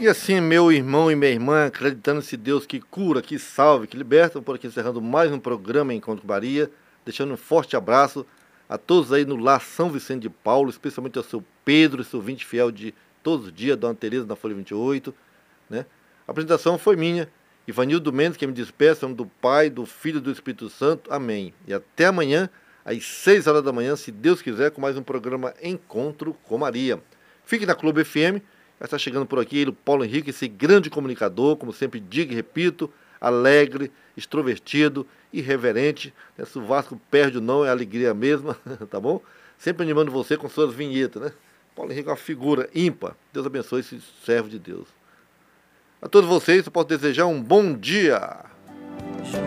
E assim, meu irmão e minha irmã, acreditando nesse Deus que cura, que salve, que liberta, por aqui encerrando mais um programa Encontro com Maria, deixando um forte abraço a todos aí no Lar São Vicente de Paulo, especialmente ao seu Pedro, seu ouvinte fiel de todos os dias, Dona Tereza na Folha 28, né? A apresentação foi minha, Ivanildo Mendes, que me despeça, em nome do Pai, do Filho e do Espírito Santo. Amém. E até amanhã, às 6 horas da manhã, se Deus quiser, com mais um programa Encontro com Maria. Fique na Clube FM. Já está chegando por aqui ele, o Paulo Henrique, esse grande comunicador, como sempre digo e repito, alegre, extrovertido, irreverente. Se o Vasco perde ou não, é alegria mesma, tá bom? Sempre animando você com suas vinhetas, né? Paulo Henrique é uma figura ímpar. Deus abençoe esse servo de Deus. A todos vocês, eu posso desejar um bom dia.